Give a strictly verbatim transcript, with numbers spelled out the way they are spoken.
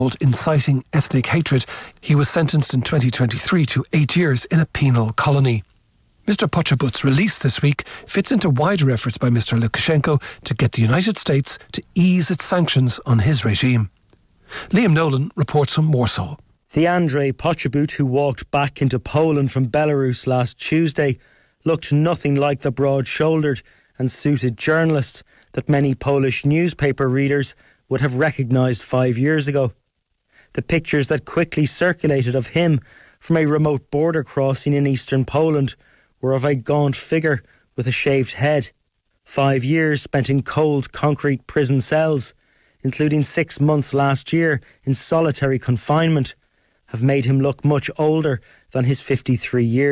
inciting ethnic hatred. He was sentenced in twenty twenty-three to eight years in a penal colony. Mister Poczobut's release this week fits into wider efforts by Mister Lukashenko to get the United States to ease its sanctions on his regime. Liam Nolan reports from Warsaw. The Andrzej Poczobut, who walked back into Poland from Belarus last Tuesday, looked nothing like the broad-shouldered and suited journalist that many Polish newspaper readers would have recognised five years ago. The pictures that quickly circulated of him from a remote border crossing in eastern Poland were of a gaunt figure with a shaved head. Five years spent in cold concrete prison cells, including six months last year in solitary confinement, have made him look much older than his fifty-three years.